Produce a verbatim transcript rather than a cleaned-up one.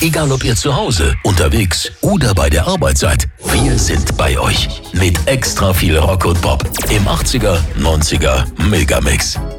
Egal ob ihr zu Hause, unterwegs oder bei der Arbeit seid, wir sind bei euch. Mit extra viel Rock und Pop im achtziger, neunziger Megamix.